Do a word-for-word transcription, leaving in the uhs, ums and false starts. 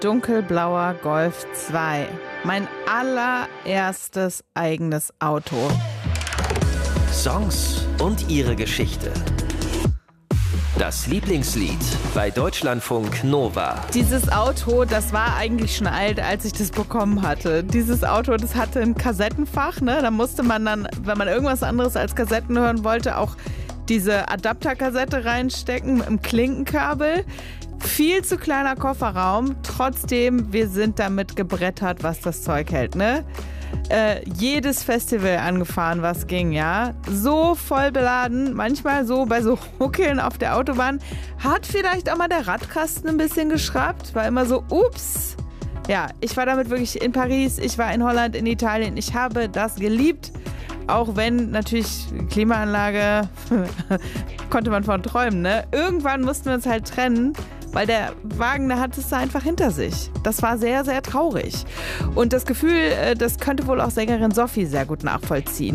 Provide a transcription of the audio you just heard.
Dunkelblauer Golf zwei. Mein allererstes eigenes Auto. Songs und ihre Geschichte. Das Lieblingslied bei Deutschlandfunk Nova. Dieses Auto, das war eigentlich schon alt, als ich das bekommen hatte. Dieses Auto, das hatte ein Kassettenfach, ne? Da musste man dann, wenn man irgendwas anderes als Kassetten hören wollte, auch diese Adapterkassette reinstecken mit einem Klinkenkabel. Viel zu kleiner Kofferraum. Trotzdem, wir sind damit gebrettert, was das Zeug hält, ne? Äh, jedes Festival angefahren, was ging, ja. So voll beladen, manchmal so bei so Ruckeln auf der Autobahn. Hat vielleicht auch mal der Radkasten ein bisschen geschraubt, war immer so, ups. Ja, ich war damit wirklich in Paris, ich war in Holland, in Italien. Ich habe das geliebt, auch wenn natürlich Klimaanlage, konnte man von träumen, ne? Irgendwann mussten wir uns halt trennen, weil der Wagen, der hatte es einfach hinter sich. Das war sehr, sehr traurig. Und das Gefühl, das könnte wohl auch Sängerin Sophie sehr gut nachvollziehen.